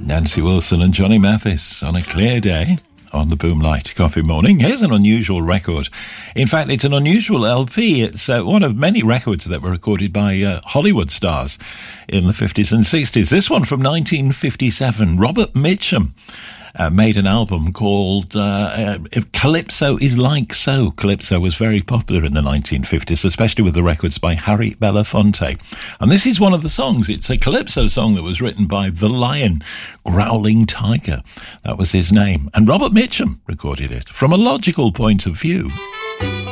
Nancy Wilson and Johnny Mathis on a clear day on the Boomlight Coffee Morning. Here's an unusual record. In fact, it's an unusual LP. It's one of many records that were recorded by Hollywood stars in the 50s and 60s. This one from 1957. Robert Mitchum made an album called Calypso is Like So. Calypso was very popular in the 1950s, especially with the records by Harry Belafonte. And this is one of the songs. It's a Calypso song that was written by The Lion, Growling Tiger. That was his name. And Robert Mitchum recorded it from a logical point of view.